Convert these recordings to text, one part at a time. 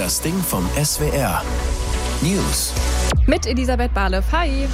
Das Ding vom SWR. News. Mit Elisabeth Barlev. Hi.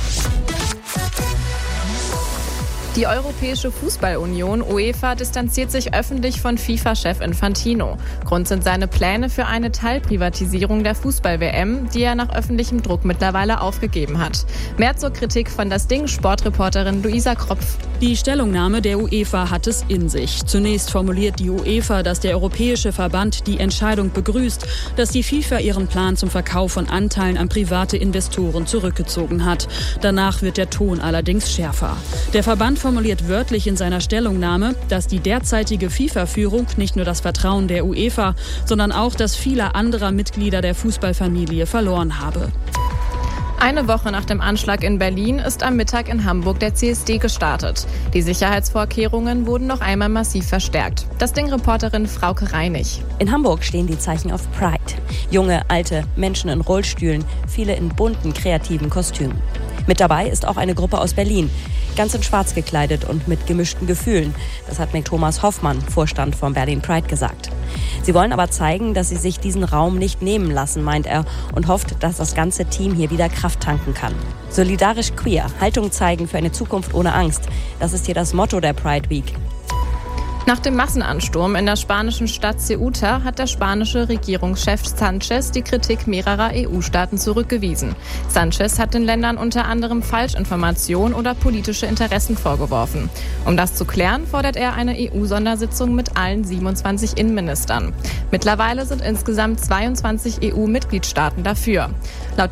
Die Europäische Fußballunion UEFA distanziert sich öffentlich von FIFA-Chef Infantino. Grund sind seine Pläne für eine Teilprivatisierung der Fußball-WM, die er nach öffentlichem Druck mittlerweile aufgegeben hat. Mehr zur Kritik von Das Ding Sportreporterin Luisa Kropf. Die Stellungnahme der UEFA hat es in sich. Zunächst formuliert die UEFA, dass der Europäische Verband die Entscheidung begrüßt, dass die FIFA ihren Plan zum Verkauf von Anteilen an private Investoren zurückgezogen hat. Danach wird der Ton allerdings schärfer. Der Verband formuliert wörtlich in seiner Stellungnahme, dass die derzeitige FIFA-Führung nicht nur das Vertrauen der UEFA, sondern auch das vieler anderer Mitglieder der Fußballfamilie verloren habe. Eine Woche nach dem Anschlag in Berlin ist am Mittag in Hamburg der CSD gestartet. Die Sicherheitsvorkehrungen wurden noch einmal massiv verstärkt. Das Ding-Reporterin Frauke Reinig. In Hamburg stehen die Zeichen auf Pride. Junge, alte, Menschen in Rollstühlen, viele in bunten, kreativen Kostümen. Mit dabei ist auch eine Gruppe aus Berlin, ganz in Schwarz gekleidet und mit gemischten Gefühlen. Das hat mir Thomas Hoffmann, Vorstand von Berlin Pride, gesagt. Sie wollen aber zeigen, dass sie sich diesen Raum nicht nehmen lassen, meint er, und hofft, dass das ganze Team hier wieder Kraft tanken kann. Solidarisch queer, Haltung zeigen für eine Zukunft ohne Angst. Das ist hier das Motto der Pride Week. Nach dem Massenansturm in der spanischen Stadt Ceuta hat der spanische Regierungschef Sánchez die Kritik mehrerer EU-Staaten zurückgewiesen. Sánchez hat den Ländern unter anderem Falschinformation oder politische Interessen vorgeworfen. Um das zu klären, fordert er eine EU-Sondersitzung mit allen 27 Innenministern. Mittlerweile sind insgesamt 22 EU-Mitgliedstaaten dafür. Laut